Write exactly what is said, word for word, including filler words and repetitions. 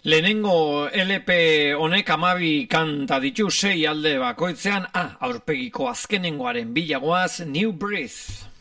Lehenengo L P honek hamabi kanta ditu sei alde bakoitzean, ah, aurpegiko azkenengoaren bilagoaz, New Breath.